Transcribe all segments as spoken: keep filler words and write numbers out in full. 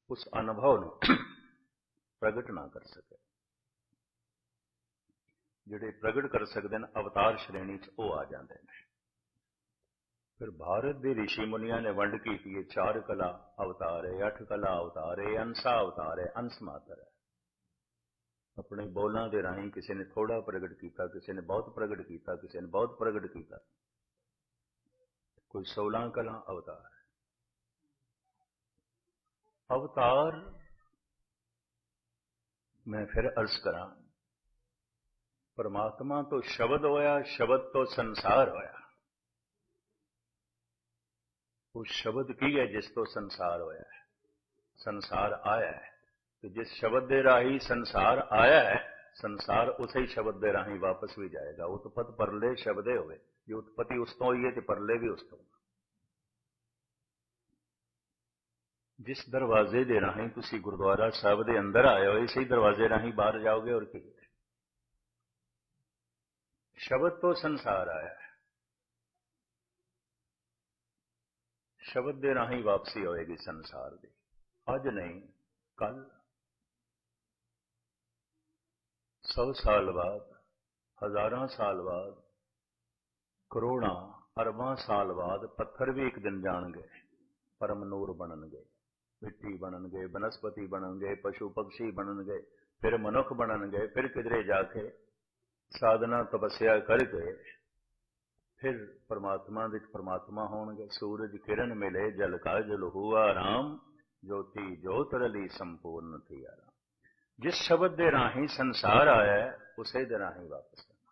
उस अनुभव ਨੂੰ प्रगट ना कर सके। ਜਿਹੜੇ प्रगट कर सकते हैं अवतार श्रेणी च वो आ जाते हैं। फिर भारत के ऋषि मुनिया ने वंड की थी, चार कला अवतार है, अठ कला अवतार है, अंसा अवतार है, अंश मात्र है। अपने बोलों के राही किसी ने थोड़ा प्रगट किया, किसी ने बहुत प्रगट किया, किसी ने बहुत प्रगट किया। कोई सोलह कला अवतार है। अवतार मैं फिर अर्ज करा, परमात्मा तो शब्द होया, शब्द तो संसार होया। वो शब्द की है जिस तो संसार होया है, संसार आया है। तो जिस शब्द के राही संसार आया है, संसार उसे ही शब्द के राही वापस भी जाएगा। उत्पत्ति परले शब्दे होवे, जो उत्पत्ति उस तो हुई है तो परले भी उस तो। जिस दरवाजे के राही तुसी गुरुद्वारा साहब के अंदर आए हो, इसी दरवाजे राही बाहर जाओगे। और की शब्द तो संसार आया है, शब्द के राही वापसी होएगी संसार की। अज नहीं कल, सौ साल बाद, हजारां साल बाद, करोड़ां अरबां साल बाद पत्थर भी एक दिन जाणगे, परम नूर बननगे, मिट्टी बननगे, बनस्पति बननगे, पशु पक्षी बननगे, फिर मनुख बननगे, फिर किधरे जाके साधना तपस्या करके फिर परमात्मा विच परमात्मा होणगे। सूरज किरण मिले, जल का जल हुआ राम, ज्योति ज्योत रली संपूर्ण थी आराम। जिस शब्द दे राही संसार आया है, उसे दे राही वापस करना।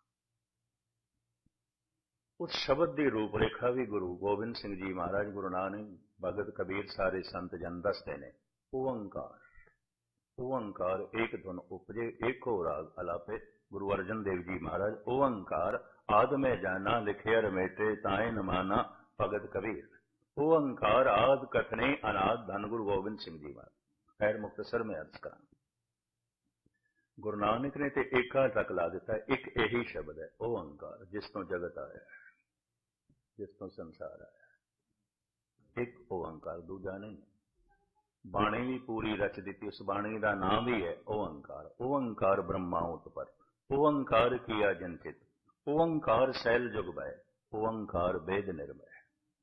उस शब्द की रूपरेखा भी गुरु गोबिंद सिंह जी महाराज, गुरु नानक, भगत कबीर, सारे संत जन दसते ने। ओंकार, ओंकार एक धुन उपजे, एको राग अलापे। गुरु अर्जन देव जी महाराज, ओंकार आद में जाना, लिखे रमेटे ताए न माना, भगत कबीर। ओंकार आद कथने अनाद, धन गुरु गोबिंद सिंह जी महाराज। खैर मुख्तसर में अर्ज करा, गुरु नानक ने तो एका तक ला दिता, एक यही शब्द है ओंकार, जिस तो जगत आया है, जिस तो संसार आया है। एक ओंकार, दूजा नहीं। बाणी भी पूरी रच दी, उस बाणी का नाम ही है ओंकार। ओंकार ब्रह्मा उत्पर, ओंकार किया जंचित, ओंकार सैल जुग भय, ओंकार वेद निर्भय।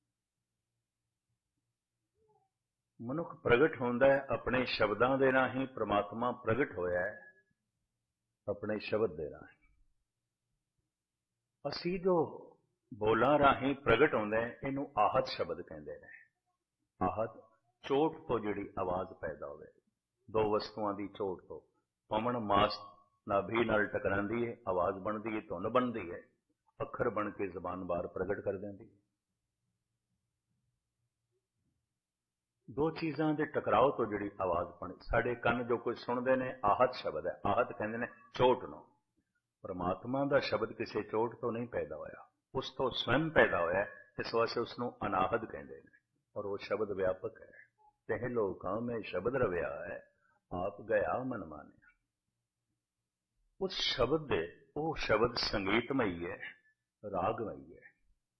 मनुख प्रगट होंदा है अपने शब्दां दे राही, परमात्मा प्रगट होया है अपने शब्द दे राही। असी जो बोलां राही प्रगट होंदे हैं, इनू आहत शब्द कहते हैं। आहत चोट तो जिहड़ी आवाज पैदा होवे, दो वस्तुआं दी चोट तो, पवन मास नाभि नाल टकरांदी है, आवाज बनती है, धुन बनती है, अखर बन के जबान बाहर प्रगट कर देंदी है। दो चीज़ों के टकराव तो जिहड़ी आवाज बनी, साडे कन जो कुछ सुनते हैं आहत शब्द है। आहत कहते हैं चोट नूं। परमात्मा का शब्द किसी चोट तो नहीं पैदा होया, उस तो स्वयं पैदा होया, इस वास्ते उसनूं अनाहत कहते हैं। और वो शब्द व्यापक है। तेह लोकां में शब्द रविया है, आप गया मन माने। उस शब्द दे, वो शब्द संगीतमई है, रागमई है।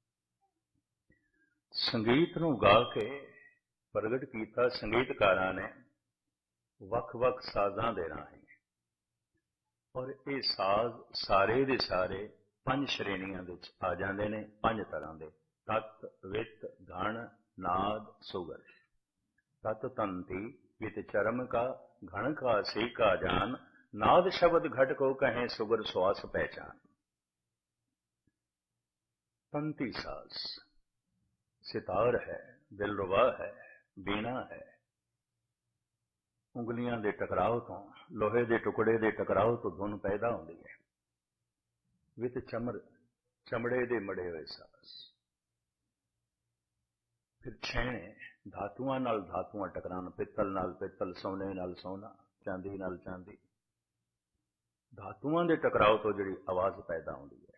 संगीत नूं गा के प्रगट किया संगीतकारां ने वख-वख साजां दे राही। और ये साज सारे दे सारे पंज श्रेणियां दे विच आ जांदे ने, पंज तरह दे। तत, वित, घण, नाद, सुगर। तत तंती, वित चरम का, घण का सी का जान, नाद शब्द घट को कहें, सुगर श्वास पहचान। तंती साज सितार है, दिलरुबा है, बीना है। उंगलियां दे टकराव तो, लोहे दे टुकड़े दे टकराव तो धुन पैदा होती है। वित चमर, चमड़े दे मड़े हुए साज। फिर छैने, धातुआं नाल धातुआं टकरान, पित्तल नाल पित्तल, सोने नाल सोना, चांदी नाल चांदी। धातुआं दे टकराव तो जिहड़ी आवाज पैदा होती है।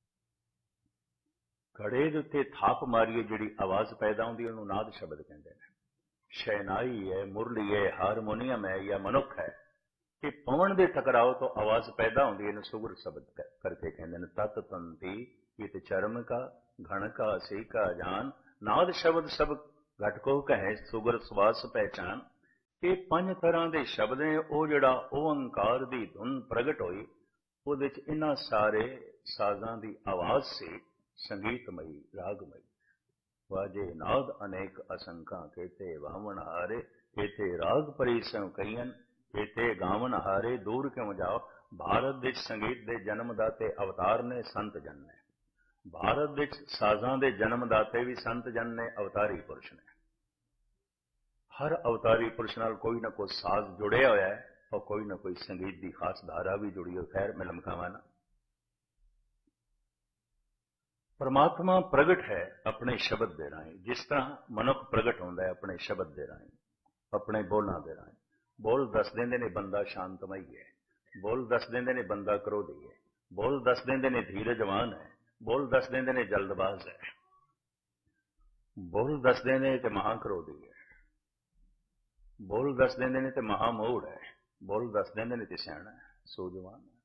घड़े दे उत्ते थाप मारीए जिहड़ी आवाज पैदा होती है, उन्होंने नाद शब्द कहते हैं। शहनाई है, मुरली है, हारमोनियम है या मनुख है, कि पवन दे टकराव तो आवाज पैदा होती है, सुगर शब्द करके कहते हैं। तत तंती, ये चरम का, घण का सी का जान, नाद शब्द सब घट को कहे, सुगर श्वास पहचान। ਇਹ ਪੰਜ ਤਰ੍ਹਾਂ ਦੇ ਸ਼ਬਦ ਨੇ। ਉਹ ਜਿਹੜਾ ਓੰਕਾਰ ਦੀ ਧੁਨ ਪ੍ਰਗਟ ਹੋਈ, ਉਹਦੇ ਚ ਇਹਨਾਂ ਸਾਰੇ ਸਾਜ਼ਾਂ ਦੀ ਆਵਾਜ਼ ਸੀ, ਸੰਗੀਤਮਈ, ਰਾਗਮਈ। ਵਾਜੇ ਨਾਦ ਅਨੇਕ ਅਸੰਖਾਂ, ਕੇਤੇ ਵਾਵਣ ਹਾਰੇ, ਕੇਤੇ ਰਾਗ ਪਰੀ ਸੰ ਕਈਨ, ਕੇਤੇ ਗਾਵਨ ਹਾਰੇ, ਦੂਰ ਕਿਉਂ ਜਾਓ। ਭਾਰਤ ਵਿੱਚ ਸੰਗੀਤ ਦੇ ਜਨਮਦਾਤੇ ਅਵਤਾਰ ਨੇ, ਸੰਤ ਜਨ ਨੇ। ਭਾਰਤ ਵਿੱਚ ਸਾਜ਼ਾਂ ਦੇ ਜਨਮਦਾਤੇ ਵੀ ਸੰਤ ਜਨ ਨੇ, ਅਵਤਾਰੀ ਪੁਰਸ਼ ਨੇ। ਹਰ ਅਵਤਾਰੀ ਪੁਰਸ਼ ਨਾਲ ਕੋਈ ਨਾ ਕੋਈ ਸਾਜ਼ ਜੁੜਿਆ ਹੋਇਆ ਹੈ, ਔਰ ਕੋਈ ਨਾ ਕੋਈ ਸੰਗੀਤ ਦੀ ਖਾਸ ਧਾਰਾ ਵੀ ਜੁੜੀ ਹੋਈ। ਖੈਰ ਮੈਂ ਲਮਕਾਵਾਂ ਨਾ। ਪਰਮਾਤਮਾ ਪ੍ਰਗਟ ਹੈ ਆਪਣੇ ਸ਼ਬਦ ਦੇ ਰਾਹੀਂ, ਜਿਸ ਤਰ੍ਹਾਂ ਮਨੁੱਖ ਪ੍ਰਗਟ ਹੁੰਦਾ ਹੈ ਆਪਣੇ ਸ਼ਬਦ ਦੇ ਰਾਹੀਂ, ਆਪਣੇ ਬੋਲਾਂ ਦੇ ਰਾਹੀਂ। ਬੋਲ ਦੱਸ ਦਿੰਦੇ ਨੇ ਬੰਦਾ ਸ਼ਾਂਤਮਈ ਹੈ, ਬੋਲ ਦੱਸ ਦਿੰਦੇ ਨੇ ਬੰਦਾ ਕਰੋਧੀ ਹੈ, ਬੋਲ ਦੱਸ ਦਿੰਦੇ ਨੇ ਧੀਰਜਵਾਨ ਹੈ, ਬੋਲ ਦੱਸ ਦਿੰਦੇ ਨੇ ਜਲਦਬਾਜ਼ ਹੈ, ਬੋਲ ਦੱਸ ਦਿੰਦੇ ਨੇ ਤੇ ਮਹਾਕਰੋਧੀ ਹੈ, ਬੋਲ ਦੱਸ ਦਿੰਦੇ ਨੇ ਤੇ ਮਹਾਮੂੜ ਹੈ, ਬੋਲ ਦੱਸ ਦਿੰਦੇ ਨੇ ਤੇ ਸਿਆਣਾ ਹੈ, ਸੂਝਵਾਨ ਹੈ।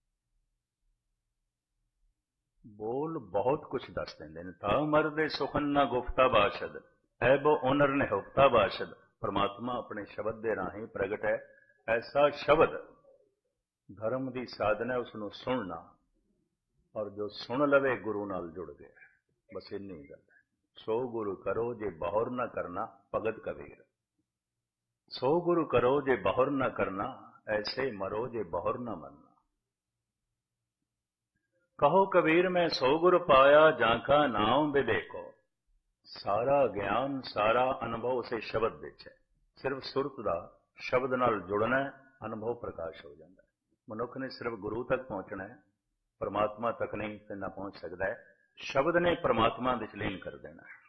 ਬੋਲ ਬਹੁਤ ਕੁਝ ਦੱਸ ਦਿੰਦੇ ਨੇ। ਤਾ ਮਰਦੇ ਸੁਖਨ ਨਾ ਗੁਫਤਾ ਬਾਸ਼ਦ, ਐਬੋ ਉਨਰ ਨੇ ਹੁਕਤਾ ਬਾਸ਼ਦ। ਪਰਮਾਤਮਾ ਆਪਣੇ ਸ਼ਬਦ ਦੇ ਰਾਹੀਂ ਪ੍ਰਗਟ ਹੈ। ਐਸਾ ਸ਼ਬਦ ਧਰਮ ਦੀ ਸਾਧਨਾ, ਉਸ ਨੂੰ ਸੁਣਨਾ, ਔਰ ਜੋ ਸੁਣ ਲਵੇ ਗੁਰੂ ਨਾਲ ਜੁੜ ਗਿਆ। ਬਸ ਇੰਨੀ ਗੱਲ ਹੈ। ਸੋ ਗੁਰੂ ਕਰੋ ਜੇ ਬਹੁਰ ਨਾ ਕਰਨਾ, ਭਗਤ ਕਬੀਰ। ਸੋ ਗੁਰੂ ਕਰੋ ਜੇ ਬਹੁਰ ਨਾ ਕਰਨਾ, ਐਸੇ ਮਰੋ ਜੇ ਬਹੁਰ ਨਾ ਮਰਨਾ। ਕਹੋ ਕਬੀਰ ਮੈਂ ਸੋ ਗੁਰ ਪਾਇਆ, ਜਾਂ ਕਾ ਨਾਮ ਵਿਵੇਕੋ। ਸਾਰਾ ਗਿਆਨ, ਸਾਰਾ ਅਨੁਭਵ ਉਸੇ ਸ਼ਬਦ ਵਿੱਚ ਹੈ। ਸਿਰਫ ਸੁਰਤ ਦਾ ਸ਼ਬਦ ਨਾਲ ਜੁੜਨਾ, ਅਨੁਭਵ ਪ੍ਰਕਾਸ਼ ਹੋ ਜਾਂਦਾ ਹੈ। ਮਨੁੱਖ ਨੇ ਸਿਰਫ ਗੁਰੂ ਤੱਕ ਪਹੁੰਚਣਾ ਹੈ, ਪਰਮਾਤਮਾ ਤੱਕ ਨਹੀਂ ਤੇ ਨਾ ਪਹੁੰਚ ਸਕਦਾ ਹੈ। ਸ਼ਬਦ ਨੇ ਪਰਮਾਤਮਾ ਵਿੱਚ ਲੀਨ ਕਰ ਦੇਣਾ ਹੈ।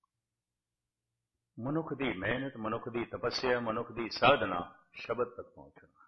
ਮਨੁੱਖ ਦੀ ਮਿਹਨਤ, ਮਨੁੱਖ ਦੀ ਤਪੱਸਿਆ, ਮਨੁੱਖ ਦੀ ਸਾਧਨਾ, ਸ਼ਬਦ ਤੱਕ ਪਹੁੰਚਣਾ।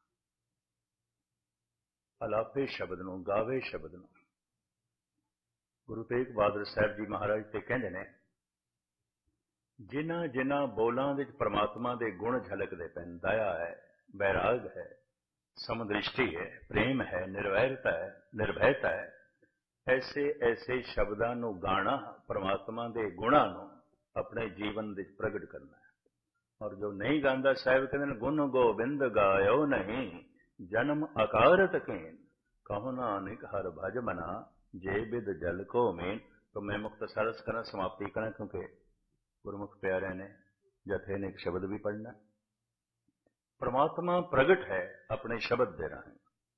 ਅਲਾਪੇ ਸ਼ਬਦ ਨੂੰ, ਗਾਵੇ ਸ਼ਬਦ ਨੂੰ। ਗੁਰੂ ਤੇਗ ਬਹਾਦਰ ਸਾਹਿਬ ਜੀ ਮਹਾਰਾਜ ਤੇ ਕਹਿੰਦੇ ਨੇ, ਜਿਨ੍ਹਾਂ ਜਿਨ੍ਹਾਂ ਬੋਲਾਂ ਵਿੱਚ ਪਰਮਾਤਮਾ ਦੇ ਗੁਣ ਝਲਕਦੇ ਪੈਣ, ਦਇਆ ਹੈ, ਬੈਰਾਗ ਹੈ, ਸਮਦ੍ਰਿਸ਼ਟੀ ਹੈ, ਪ੍ਰੇਮ ਹੈ, ਨਿਰਵੈਰਤਾ ਹੈ, ਨਿਰਭੈਤਾ ਹੈ, ਐਸੇ ਐਸੇ ਸ਼ਬਦਾਂ ਨੂੰ ਗਾਣਾ, ਪਰਮਾਤਮਾ ਦੇ ਗੁਣਾਂ ਨੂੰ ਆਪਣੇ ਜੀਵਨ ਵਿੱਚ ਪ੍ਰਗਟ ਕਰਨਾ ਹੈ। ਔਰ ਜੋ ਨਹੀਂ ਗਾਉਂਦਾ, ਸਾਹਿਬ ਕਹਿੰਦੇ ਨੇ, ਗੁਣ ਗੋਬਿੰਦ ਗਾਇਓ ਨਹੀਂ, ਜਨਮ ਅਕਾਰਤ ਕੀਨ, ਕਹੋ ਨਾਨਕ ਹਰ ਭਜ ਮਨਾ, ਜੇ ਬਿਦ ਜਲ ਕੋ ਮੇਨ। तो मैं मुख्तसर करना समाप्ति करा, क्योंकि गुरमुख प्यारे ने जथे ने एक शब्द भी पढ़ना। परमात्मा प्रगट है अपने शब्द दे राਹੀਂ,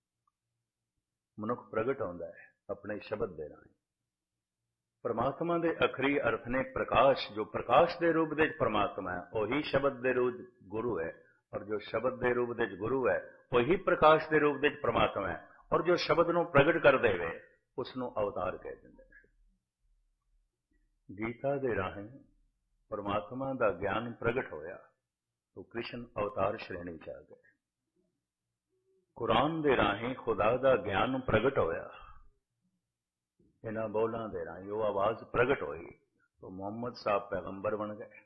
मनुख प्रगट होता है अपने शब्द दे राਹੀਂ। परमात्मा के अखरी अर्थ ने प्रकाश, जो प्रकाश के रूप में परमात्मा है वही शब्द के रूप गुरु है, और जो शब्द के रूप में गुरु है वही प्रकाश के रूप में परमात्मा है, और जो शब्द को प्रगट कर देवे उसनों अवतार कह देंगे। गीता के राਹੀਂ परमात्मा का ज्ञान प्रगट होया तो कृष्ण अवतार श्रेणी च आ गए। कुरान के राਹੀਂ खुदा का ज्ञान प्रगट होया, इन्हां बोलों के राਹੀਂ वो आवाज प्रगट हुई तो मुहम्मद साहब पैगंबर बन गए,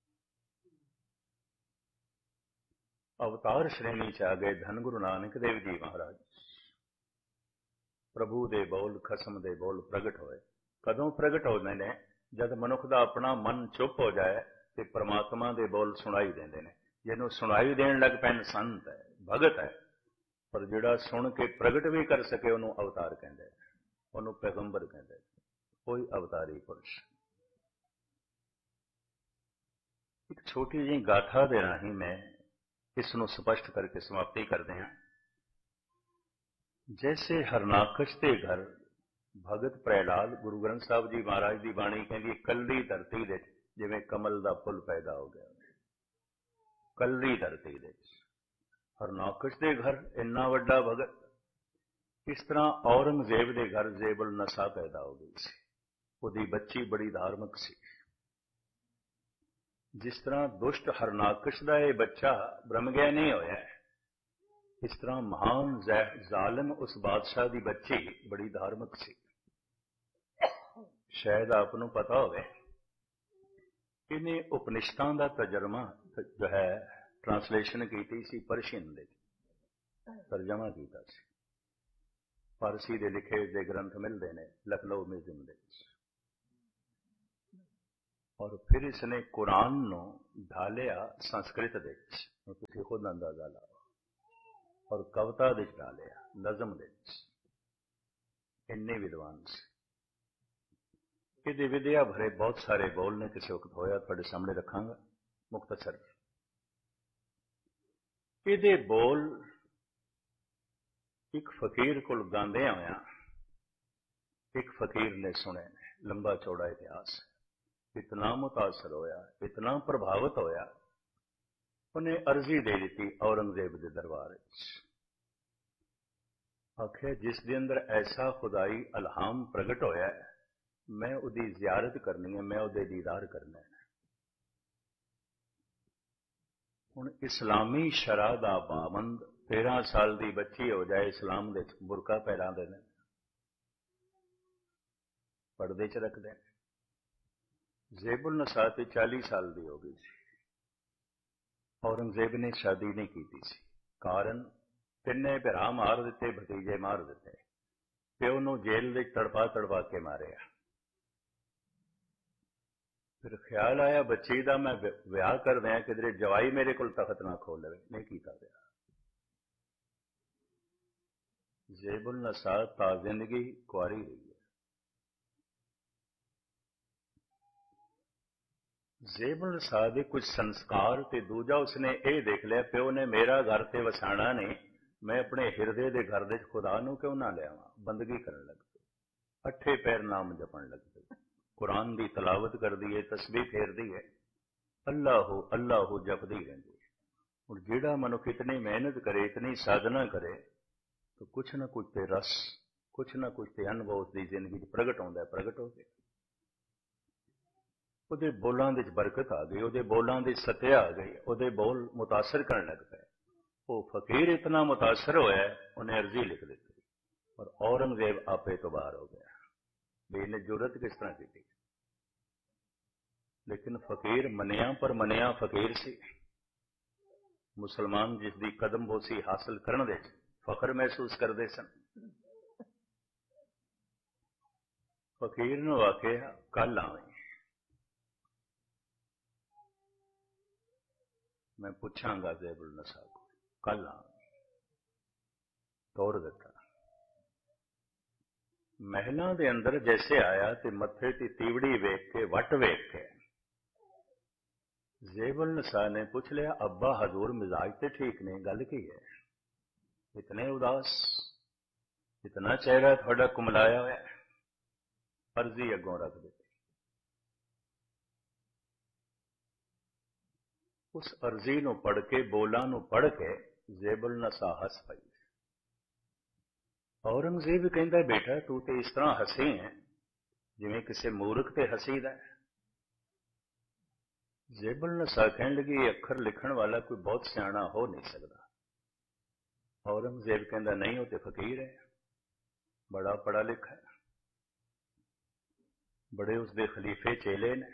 अवतार श्रेणी च आ गए धन गुरु नानक देव जी महाराज। प्रभु दे बोल, खसम दे बोल प्रगट होए। कदों प्रगट होते हैं? जब मनुख का अपना मन चुप हो जाए तो परमात्मा के बोल सुनाई देते हैं। जिन्होंने सुनाई देन लग पैन संत है, भगत है, पर जिहड़ा सुन के प्रगट भी कर सके उन्होंने अवतार कहते हैं, उन्होंने पैगंबर कहते हैं, कोई अवतारी पुरुष। एक छोटी जी गाथा दे राਹੀਂ मैं इसनों स्पष्ट करके समाप्ति करते हैं। जैसे हरनाकश के घर भगत प्रहलाद, गुरु ग्रंथ साहब जी महाराज की बाणी कहती कल्ली धरती दे जिवें कमल का फुल पैदा हो गया, कल्ली धरती दे हरनाकश के घर इन्ना वड्डा भगत। इस तरह औरंगजेब के घर जेबल नशा पैदा हो गई सी, उहदी बच्ची बड़ी धार्मिक सी। जिस तरह दुष्ट हरनाकश का यह बच्चा ब्रह्मज्ञानी होया है, इस तरह महान जालिम उस बादशाह की बच्ची बड़ी धार्मिक सी। शायद आपको पता होवे, इन्हें उपनिषदां का तजर्मा जो है ट्रांसलेशन की सी, पर्शियन दे तर्जमा किया सी। फारसी दे लिखे दे ग्रंथ मिलते हैं लखनऊ म्यूजियम दे, और फिर इसने कुरान नूं ढालिया संस्कृत दे। खुद अंदाजा लाओ। और कविता दे च डालिया, नज़म दे च, इन्ने विद्वान से। ये विद्या भरे बहुत सारे बोल ने, किसी वक्त होया थोड़े सामने रखांगा मुख्तसर। ये बोल एक फकीर को गांदे होया एक फकीर ने सुने, लंबा चौड़ा इतिहास है। इतना मुतासर होया, इतना प्रभावित होया, उन्हें अर्जी दे दी औरंगजेब के दरबार। आखे जिस दे अंदर ऐसा खुदाई अलहाम प्रगट होया है, मैं उदी जियारत करनी है, मैं उदे दीदार करना है। हुण इस्लामी शरा दा पाबंद तेरह साल की बच्ची हो जाए, इस्लाम दे बुरका पैरा देने, पर्दे च रखते हैं। ज़ेबुल नसा ते चाली साल की हो गई सी, औरंगजेब ने शादी नहीं की सी। कारण तिन्ने भरा मार दिते, भतीजे मार दिते, प्यो नूं जेल दे तड़पा तड़पा के मारिया। फिर ख्याल आया बच्ची का, मैं विआह कर दिया, किधरे जवाई मेरे को तखत ना खो लवे, नहीं कीता विआह। ज़ेबुल नसा ता जिंदगी कुआरी रही है। ज़ेबुल नसा दे कुछ संस्कार ते दूजा उसने ये देख लिया, प्यो ने मेरा घर ते वसाना नहीं, मैं अपने हिरदे दे घर दे खुदा नूं क्यों ना लियावां। बंदगी करन लग पे, अठे पैर नाम जपन लग पे, कुरान की तलावत कर दी है, तस्बीह फेर दी है, अल्लाह अल्लाह जपदी रहिंदी है। और जिहड़ा मनुख इतनी मेहनत करे, इतनी साधना करे, तो कुछ ना कुछ ते रस, कुछ ना कुछ ते अनुभव उसकी जिंदगी प्रगट होंदा है, प्रगट हो गया। ਉਹਦੇ ਬੋਲਾਂ ਦੇ ਬਰਕਤ आ गई, ਉਹਦੇ ਬੋਲਾਂ ਦੀ ਸਤਿਆ आ गई, ਉਹਦੇ बोल मुतासर करने लग पे। वो फकीर इतना मुतासर होया, उन्हें अर्जी लिख दी और औरंगजेब आपे तो बाहर हो गया भी इन्हें जरूरत किस तरह की। लेकिन फकीर मनिया पर मनिया फकीर सी। मुसलमान जिसकी कदम बोसी हासिल करने दे फखर महसूस करते सन। फकीर ने आख्या कल आवे, मैं पूछांगा ज़ेबुल नसा को, कल आवे। तोड़ दिता। महलों के अंदर जैसे आया तो मथे की तीवड़ी वेख के, वट वेख के ज़ेबुल नसा ने पूछ लिया, अब्बा हजूर मिजाज तो ठीक नहीं, गल की है? इतने उदास, इतना चेहरा थोड़ा कुमलाया हुआ। अर्जी अगों रख दी। उस अर्जी नूं पढ़ के, बोलां नूं पढ़ के ज़ेबुल नसा हस पई। औरंगजेब कहता, बेटा तू तो इस तरह हसी है जिवें किसी मूर्ख ते हसीदा है। ज़ेबुल नसा कहने लगी, अखर लिखण वाला कोई बहुत सियाणा हो नहीं सकता। औरंगजेब कहता, नहीं, वो तो फकीर है, बड़ा पढ़ा लिखा है, बड़े उसके खलीफे चेले ने,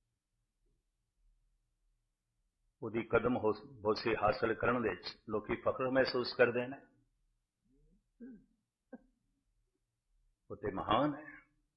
उसकी कदम बोसी हासिल करने दे लोग फख्र महसूस करते हैं, वो तो महान है।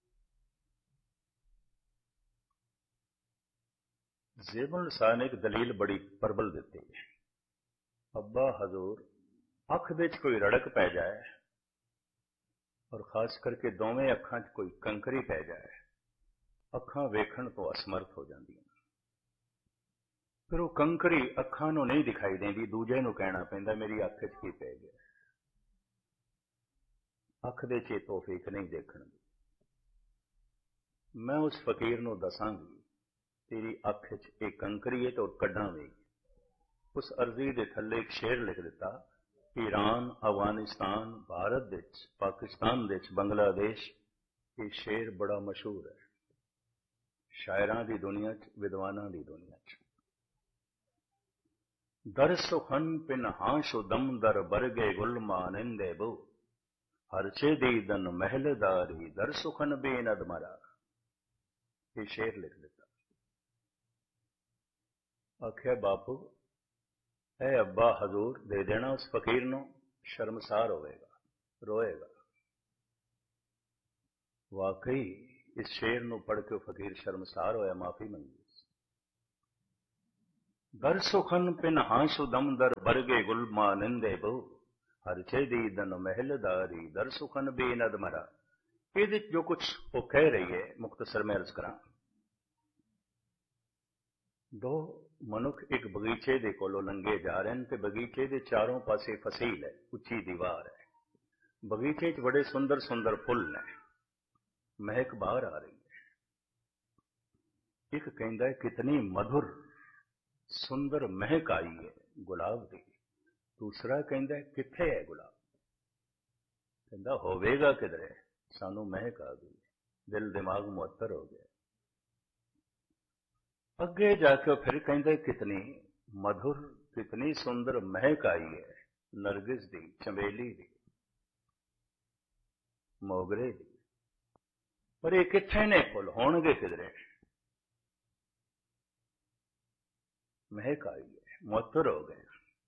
ज़ेबुल नसा ने एक दलील बड़ी प्रबल दी, अब्बा हजूर अख दे कोई रड़क पै जाए और खास करके दोवें अखां च कोई कंकरी पै जाए, अखां वेखण तो असमर्थ हो जाती। फिर वो कंकरी अखां नूं नहीं दिखाई देंदी, दूजे नूं कहना पैंदा मेरी अख च की पै गया, अख दे चे तौफीक नहीं देखण दी। मैं उस फकीर नूं दसांगी तेरी अख च एक कंकरी है तो कड्डांगी। उस अर्जी दे थल्ले एक शेर लिख दिता, ईरान, अफगानिस्तान, भारत विच, पाकिस्तान विच, बांग्लादेश, ये शेर बड़ा मशहूर है शायरां दी दुनिया च, विद्वानां दी दुनिया च। दर सुखन पिन हाशो दम दर बरगे गुल मानिंदे बो, हरचे दीदन महलदारी दर सुखन बेनद मरा। ये शेर लिख दिता। आख्या बापू ऐ अब्बा हजूर दे देना उस फकीर नूं, शर्मसार होएगा, रोएगा। वाकई इस शेर नूं पढ़ के फकीर शर्मसार होया, माफी मंगी। ਦਰ ਸੁਖਨ ਪਿਨ ਹਾਂਸੁ ਦਮ ਦਰ ਬਰਗੇ ਗੁਲਮਾ ਨਿੰਦੇ ਬਹੁ ਹਰ ਛੇਦੀ ਦਨ ਮਹਿਲਦਾਰੀ ਦਰ ਸੁਖਨ ਬੇਨਦ ਮਰਾ। ਇਹਦੇ ਜੋ ਕੁਝ ਉਹ ਕਹਿ ਰਹੀ ਹੈ ਮੁਖਤਸਰ ਮੈਂ ਅਰਜ਼ ਕਰਾਂ। ਦੋ ਮਨੁੱਖ ਇੱਕ ਬਗੀਚੇ ਦੇ ਕੋਲੋਂ ਲੰਘੇ ਜਾ ਰਹੇ ਨੇ ਤੇ ਬਗੀਚੇ ਦੇ ਚਾਰੋਂ ਪਾਸੇ ਫਸੀਲ ਹੈ, ਉੱਚੀ ਦੀਵਾਰ ਹੈ। ਬਗੀਚੇ 'ਚ ਬੜੇ ਸੁੰਦਰ ਸੁੰਦਰ ਫੁੱਲ ਨੇ, ਮਹਿਕ ਬਾਹਰ ਆ ਰਹੀ ਹੈ। ਇੱਕ ਕਹਿੰਦਾ ਕਿਤਨੀ ਮਧੁਰ ਸੁੰਦਰ ਮਹਿਕ ਆਈ ਹੈ ਗੁਲਾਬ ਦੀ। ਦੂਸਰਾ ਕਹਿੰਦਾ ਕਿੱਥੇ ਹੈ ਗੁਲਾਬ? ਕਹਿੰਦਾ ਹੋਵੇਗਾ ਕਿਧਰੇ, ਸਾਨੂੰ ਮਹਿਕ ਆ ਗਈ, ਦਿਲ ਦਿਮਾਗ ਮੁਅੱਤਰ ਹੋ ਗਿਆ। ਅੱਗੇ ਜਾ ਕੇ ਫਿਰ ਕਹਿੰਦਾ ਕਿਤਨੀ ਮਧੁਰ ਕਿਤਨੀ ਸੁੰਦਰ ਮਹਿਕ ਆਈ ਹੈ ਨਰਗਿਸ ਦੀ, ਚੰਬੇਲੀ ਦੀ, ਮੋਗਰੇ ਦੀ। ਪਰ ਇਹ ਕਿੱਥੇ ਨੇ ਫੁੱਲ? ਹੋਣਗੇ ਕਿਧਰੇ, ਮਹਿਕ ਆਈ ਹੈ, ਮੁਅੱਤਰ ਹੋ ਗਏ।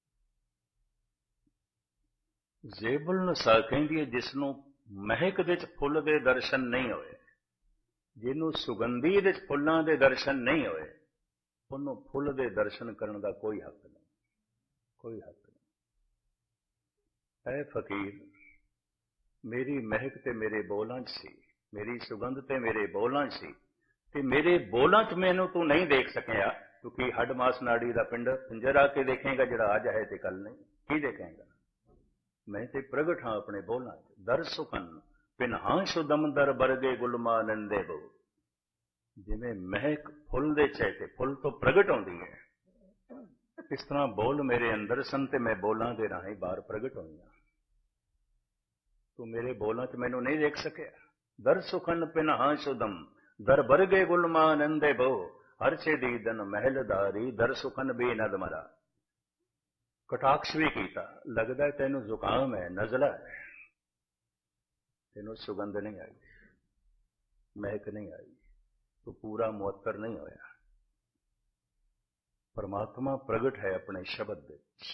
ਜ਼ੇਬੁਲ ਨਸਾ ਕਹਿੰਦੀ ਹੈ ਜਿਸ ਨੂੰ ਮਹਿਕ ਦੇ ਚ ਫੁੱਲ ਦੇ ਦਰਸ਼ਨ ਨਹੀਂ ਹੋਏ, ਜਿਹਨੂੰ ਸੁਗੰਧੀ ਦੇ ਚ ਫੁੱਲਾਂ ਦੇ ਦਰਸ਼ਨ ਨਹੀਂ ਹੋਏ, ਉਹਨੂੰ ਫੁੱਲ ਦੇ ਦਰਸ਼ਨ ਕਰਨ ਦਾ ਕੋਈ ਹੱਕ ਨਹੀਂ, ਕੋਈ ਹੱਕ ਨਹੀਂ। ਐ ਫਕੀਰ, ਮੇਰੀ ਮਹਿਕ ਤੇ ਮੇਰੇ ਬੋਲਾਂ 'ਚ ਸੀ, ਮੇਰੀ ਸੁਗੰਧ ਤੇ ਮੇਰੇ ਬੋਲਾਂ 'ਚ ਸੀ, ਤੇ ਮੇਰੇ ਬੋਲਾਂ 'ਚ ਮੈਨੂੰ ਤੂੰ ਨਹੀਂ ਦੇਖ ਸਕਿਆ ਕਿਉਂਕਿ ਹੱਡ ਮਾਸ ਨਾੜੀ ਦਾ ਪਿੰਡ ਪਿੰਜਰ ਆ ਕੇ ਦੇਖੇਗਾ ਜਿਹੜਾ ਅੱਜ ਹੈ ਤੇ ਕੱਲ ਨਹੀਂ। ਕੀ ਦੇਖੇਗਾ? ਮੈਂ ਤੇ ਪ੍ਰਗਟ ਹਾਂ ਆਪਣੇ ਬੋਲਾਂ 'ਚ। ਦਰ ਸੁਖਨ ਪਿਨਹਾਂ ਸ਼ੁਦਮ ਦਰ ਬਰਗੇ ਗੁਲਮਾ ਨੰਦੇ ਬੋ। ਜਿਵੇਂ ਮਹਿਕ ਫੁੱਲ ਦੇ ਚ ਹੈ ਤੇ ਫੁੱਲ ਤੋਂ ਪ੍ਰਗਟ ਹੁੰਦੀ ਹੈ, ਇਸ ਤਰ੍ਹਾਂ ਬੋਲ ਮੇਰੇ ਅੰਦਰ ਸਨ ਤੇ ਮੈਂ ਬੋਲਾਂ ਦੇ ਰਾਹੀਂ ਬਾਹਰ ਪ੍ਰਗਟ ਹੋਈਆਂ। ਤੂੰ ਮੇਰੇ ਬੋਲਾਂ 'ਚ ਮੈਨੂੰ ਨਹੀਂ ਦੇਖ ਸਕਿਆ। ਦਰ ਸੁਖਨ ਪਿਨਹਾਂ ਸ਼ੁਦਮ ਦਰ ਬਰਗੇ ਗੁਲਮਾ ਨੰਦੇ ਬੋ ਹਰਛੇ ਦੀ ਦਨ ਮਹਿਲਦਾਰੀ ਦਰ ਸੁਖਨ ਬੇਨਦ ਮਰਾ। ਕਟਾਕਸ਼ ਵੀ ਕੀਤਾ, ਲੱਗਦਾ ਤੈਨੂੰ ਜ਼ੁਕਾਮ ਹੈ, ਨਜ਼ਲਾ ਹੈ, ਤੈਨੂੰ ਸੁਗੰਧ ਨਹੀਂ ਆਈ, ਮਹਿਕ ਨਹੀਂ ਆਈ, ਤੂੰ ਪੂਰਾ ਮੁਅੱਤਰ ਨਹੀਂ ਹੋਇਆ। ਪਰਮਾਤਮਾ ਪ੍ਰਗਟ ਹੈ ਆਪਣੇ ਸ਼ਬਦ ਦੇ ਵਿੱਚ।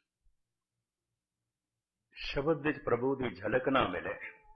ਸ਼ਬਦ ਵਿੱਚ ਪ੍ਰਭੂ ਦੀ ਝਲਕ ਨਾ ਮਿਲੇ,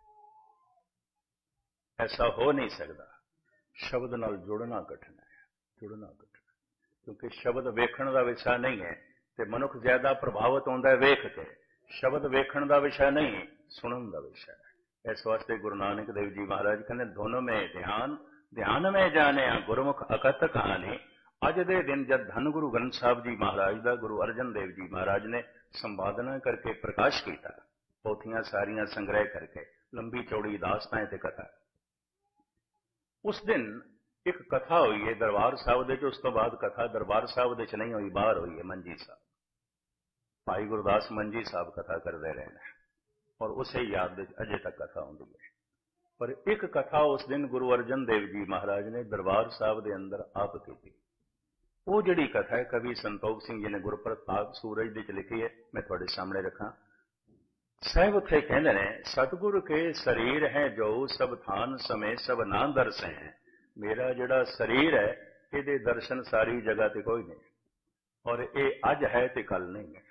ਐਸਾ ਹੋ ਨਹੀਂ ਸਕਦਾ। ਸ਼ਬਦ ਨਾਲ ਜੁੜਨਾ ਕਠਿਨ ਹੈ, ਜੁੜਨਾ ਕਠਿਨ, ਕਿਉਂਕਿ ਸ਼ਬਦ ਵੇਖਣ ਦਾ ਵਿਸ਼ਾ ਨਹੀਂ ਹੈ ਤੇ ਮਨੁੱਖ ਜ਼ਿਆਦਾ ਪ੍ਰਭਾਵਿਤ ਹੁੰਦਾ ਹੈ ਵੇਖ ਕੇ। ਸ਼ਬਦ ਵੇਖਣ ਦਾ ਵਿਸ਼ਾ ਨਹੀਂ, ਸੁਣਨ ਦਾ ਵਿਸ਼ਾ ਹੈ। ਇਸ ਵਾਸਤੇ ਗੁਰੂ ਨਾਨਕ ਦੇਵ ਜੀ ਮਹਾਰਾਜ ਕਹਿੰਦੇ ਧੁਨ ਮੇਂ ਧਿਆਨ ਧਿਆਨ ਮੇਂ ਜਾਣਿਆ ਗੁਰਮੁਖ ਅਕਤ ਕਹਾਣੀ। ਅੱਜ ਦੇ ਦਿਨ ਜਦ ਧੰਨ ਗੁਰੂ ਗ੍ਰੰਥ ਸਾਹਿਬ ਜੀ ਮਹਾਰਾਜ ਦਾ ਗੁਰੂ ਅਰਜਨ ਦੇਵ ਜੀ ਮਹਾਰਾਜ ਨੇ ਸੰਪਾਦਨਾ ਕਰਕੇ ਪ੍ਰਕਾਸ਼ ਕੀਤਾ, ਪੋਥੀਆਂ ਸਾਰੀਆਂ ਸੰਗ੍ਰਹਿ ਕਰਕੇ, ਲੰਬੀ ਚੌੜੀ ਦਾਸਤਾਂ ਤੇ ਕਥਾ। ਉਸ ਦਿਨ ਇੱਕ ਕਥਾ ਹੋਈ ਹੈ ਦਰਬਾਰ ਸਾਹਿਬ ਦੇ ਚ, ਉਸ ਤੋਂ ਬਾਅਦ ਕਥਾ ਦਰਬਾਰ ਸਾਹਿਬ ਦੇ ਚ ਨਹੀਂ ਹੋਈ, ਬਾਹਰ ਹੋਈ ਹੈ ਮੰਜੀ ਸਾਹਿਬ। ਭਾਈ ਗੁਰਦਾਸ ਮੰਜੀ ਸਾਹਿਬ ਕਥਾ ਕਰਦੇ ਰਹੇ ਨੇ ਔਰ ਉਸੇ ਯਾਦ ਵਿੱਚ ਅਜੇ ਤੱਕ ਕਥਾ ਹੁੰਦੀ ਹੈ। ਪਰ ਇੱਕ ਕਥਾ ਉਸ ਦਿਨ ਗੁਰੂ ਅਰਜਨ ਦੇਵ ਜੀ ਮਹਾਰਾਜ ਨੇ ਦਰਬਾਰ ਸਾਹਿਬ ਦੇ ਅੰਦਰ ਆਪ ਕੀਤੀ। ਉਹ ਜਿਹੜੀ ਕਥਾ ਹੈ ਕਵੀ ਸੰਤੋਖ ਸਿੰਘ ਜੀ ਨੇ ਗੁਰਪ੍ਰਤਾਪ ਸੂਰਜ ਦੇ ਚ ਲਿਖੀ ਹੈ, ਮੈਂ ਤੁਹਾਡੇ ਸਾਹਮਣੇ ਰੱਖਾਂ। ਸਾਹਿਬ ਉੱਥੇ ਕਹਿੰਦੇ ਨੇ ਸਤਿਗੁਰ ਕੇ ਸਰੀਰ ਹੈ ਜੋ ਸਭ ਥਾਨ ਸਮੇਂ ਸਭ ਨਾ ਦਰਸੇ ਹੈ। ਮੇਰਾ ਜਿਹੜਾ ਸਰੀਰ ਹੈ ਇਹਦੇ ਦਰਸ਼ਨ ਸਾਰੀ ਜਗ੍ਹਾ ਤੇ ਕੋਈ ਨਹੀਂ, ਔਰ ਇਹ ਅੱਜ ਹੈ ਤੇ ਕੱਲ ਨਹੀਂ ਹੈ।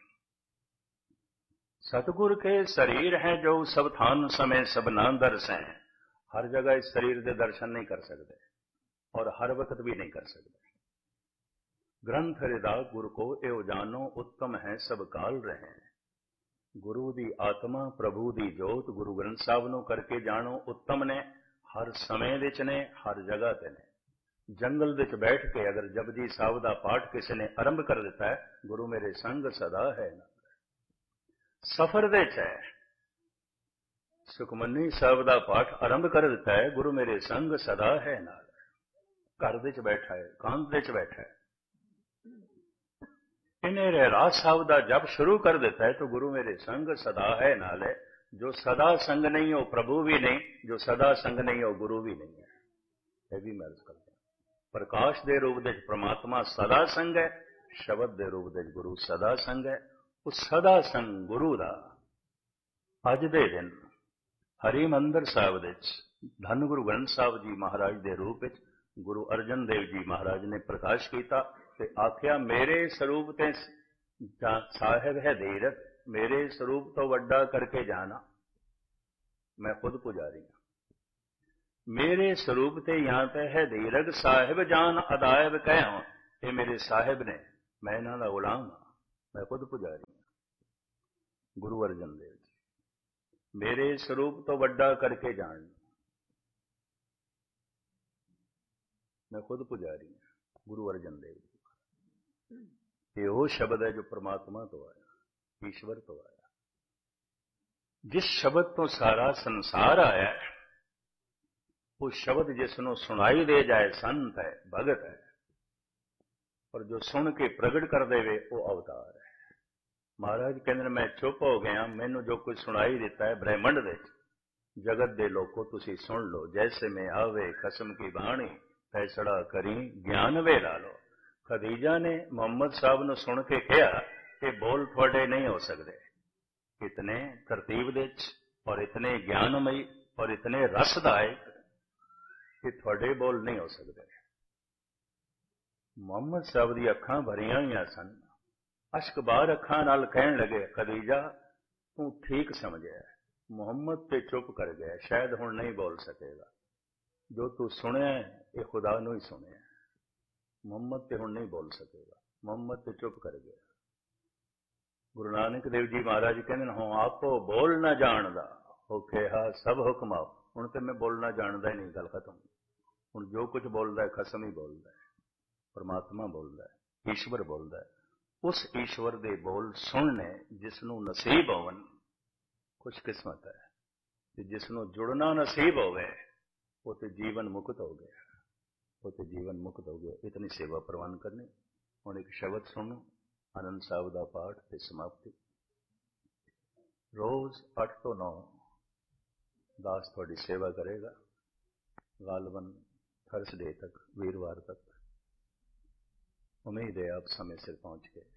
ਸਤਿਗੁਰ ਕੇ ਸਰੀਰ ਹੈ ਜੋ ਸਭ ਥਾਨ ਸਮੇਂ ਸਭ ਨਾ ਦਰਸੇ ਹੈ। ਹਰ ਜਗ੍ਹਾ ਇਸ ਸਰੀਰ ਦੇ ਦਰਸ਼ਨ ਨਹੀਂ ਕਰ ਸਕਦੇ ਔਰ ਹਰ ਵਕਤ ਵੀ ਨਹੀਂ ਕਰ ਸਕਦੇ। ਗ੍ਰੰਥ ਰਿਦਾ ਗੁਰ ਕੋ ਇਹੋ ਜਾਨੋ ਉੱਤਮ ਹੈ ਸਭ ਕਾਲ ਰਹੇ। ਗੁਰੂ ਦੀ ਆਤਮਾ ਪ੍ਰਭੂ ਦੀ ਜੋਤ ਗੁਰੂ ਗ੍ਰੰਥ ਸਾਹਿਬ ਨੂੰ ਕਰਕੇ ਜਾਣੋ ਉੱਤਮ ਨੇ, ਹਰ ਸਮੇਂ ਵਿੱਚ ਨੇ, ਹਰ ਜਗ੍ਹਾ ਤੇ ਨੇ। ਜੰਗਲ ਵਿੱਚ ਬੈਠ ਕੇ ਅਗਰ ਜਪਜੀ ਸਾਹਿਬ ਦਾ ਪਾਠ ਕਿਸੇ ਨੇ ਆਰੰਭ ਕਰ ਦਿੱਤਾ ਹੈ, ਗੁਰੂ ਮੇਰੇ ਸੰਗ ਸਦਾ ਹੈ ਨਾ। ਸਫ਼ਰ ਵਿੱਚ ਹੈ, ਸੁਖਮਨੀ ਸਾਹਿਬ ਦਾ ਪਾਠ ਆਰੰਭ ਕਰ ਦਿੱਤਾ ਹੈ, ਗੁਰੂ ਮੇਰੇ ਸੰਗ ਸਦਾ ਹੈ ਨਾਲ। ਘਰ ਵਿੱਚ ਬੈਠਾ ਹੈ, ਕਾਂਤ ਵਿੱਚ ਬੈਠਾ ਹੈ, ਇਹਨੇ ਰਹਿਰਾਸ ਸਾਹਿਬ ਦਾ ਜਪ ਸ਼ੁਰੂ ਕਰ ਦਿੱਤਾ ਹੈ ਤਾਂ ਗੁਰੂ ਮੇਰੇ ਸੰਗ ਸਦਾ ਹੈ ਨਾਲ ਹੈ। ਜੋ ਸਦਾ ਸੰਗ ਨਹੀਂ ਉਹ ਪ੍ਰਭੂ ਵੀ ਨਹੀਂ, ਜੋ ਸਦਾ ਸੰਗ ਨਹੀਂ ਉਹ ਗੁਰੂ ਵੀ ਨਹੀਂ ਹੈ। ਇਹ ਵੀ ਮੈਂ ਅਰਜ਼ ਕਰਦਾ। ਪ੍ਰਕਾਸ਼ ਦੇ ਰੂਪ ਵਿੱਚ ਪ੍ਰਮਾਤਮਾ ਸਦਾ ਸੰਗ ਹੈ, ਸ਼ਬਦ ਦੇ ਰੂਪ ਵਿੱਚ ਗੁਰੂ ਸਦਾ ਸੰਗ ਹੈ। ਉਹ ਸਦਾ ਸੰਗ ਗੁਰੂ ਦਾ ਅੱਜ ਦੇ ਦਿਨ ਹਰਿਮੰਦਰ ਸਾਹਿਬ ਵਿੱਚ ਧੰਨ ਗੁਰੂ ਗ੍ਰੰਥ ਸਾਹਿਬ ਜੀ ਮਹਾਰਾਜ ਦੇ ਰੂਪ ਵਿੱਚ ਗੁਰੂ ਅਰਜਨ ਦੇਵ ਜੀ ਮਹਾਰਾਜ ਨੇ ਪ੍ਰਕਾਸ਼ ਕੀਤਾ ਤੇ ਆਖਿਆ ਮੇਰੇ ਸਰੂਪ ਤੇ ਸਾਹਿਬ ਹੈ ਧੀਰਤ, ਮੇਰੇ ਸਰੂਪ ਤੋਂ ਵੱਡਾ ਕਰਕੇ ਜਾਣਾ। ਮੈਂ ਖੁਦ ਪੁਜਾਰੀ ਹਾਂ। ਮੇਰੇ ਸਰੂਪ ਤੇ ਯਹਾਂ ਤੇ ਹੈ ਧੀਰਜ ਸਾਹਿਬ ਜਾਨ ਅਦਾਇਬ ਕਹਿ। ਇਹ ਮੇਰੇ ਸਾਹਿਬ ਨੇ, मैं इन्हां दा गुलाम हाँ, मैं खुद पुजारी हाँ। गुरु अर्जन देव जी, मेरे स्वरूप तो वड्डा करके जान, मैं खुद पुजारी हाँ। गुरु अर्जन देव जी, ये वो शब्द है जो परमात्मा तो आया, ईश्वर तो आया। जिस शब्द तो सारा संसार आया है, वो शब्द जिसनों सुनाई दे जाए संत है, भगत है, पर जो सुन के प्रगट कर देवे वो अवतार है। महाराज कहते मैं चुप हो गया, मैनू जो कुछ सुनाई दिता है ब्रह्मंड दे जगत दे लोको तुसी सुन लो, जैसे में आवे खसम की बाणी फैसला करी ज्ञान वे ला लो। खदीजा ने मोहम्मद साहब ने सुन के कहा कि बोल थोड़े नहीं हो सकते, इतने तरतीब दे और इतने ज्ञानमयी और इतने रसदायक कि थोड़े बोल नहीं हो सकते। मोहम्मद साहब दी अखां भरियां हुई सन, अश्क बार अखां नाल कहन लगे खदीजा तू ठीक समझिया, मुहम्मद ते चुप कर गया, शायद हुण नहीं बोल सकेगा, जो तू सुनिया ये खुदा नूं ही सुनिया, मुहम्मद ते हुण नहीं बोल सकेगा। मुहम्मद ते चुप कर गया। गुरु नानक देव जी महाराज कहते हों आपो बोल ना जानदा हो कहा सब हुक्म आप, हुण ते मैं बोलना जानदा ही नहीं, गल खत्म। हुण जो कुछ बोलदा है खसम ही बोलदा है, परमात्मा बोलदा है, ईश्वर बोलदा है। उस ईश्वर दे बोल सुनने जिसनों नसीब होवन खुशकिस्मत है, ते जिसनों जुड़ना नसीब होवे वो ते जीवन मुक्त हो गया, वो ते जीवन मुक्त हो गया। इतनी सेवा प्रवान करनी। हुण एक शब्द सुनो, आनंद साहब का पाठ ते समाप्ति। रोज अठ तो नौ दास थोड़ी सेवा करेगा, गालबन थर्सडे तक, वीरवार तक। उम्मीद है आप समय सिर पहुंच के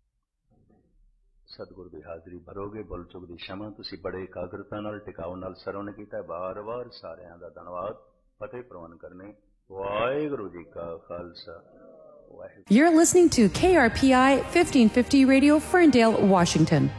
सतगुरु की हाजरी भरोगे। बुल चुक की क्षमा, तुसी बड़े एकाग्रता नाल टिकाव नाल सरवण कीता। बार बार सारिਆਂ ਦਾ धन्यवाद। फतेह प्रवान करने। वाहिगुरु जी का Khalsa. You're listening to K R P I fifteen fifty Radio, Ferndale, Washington.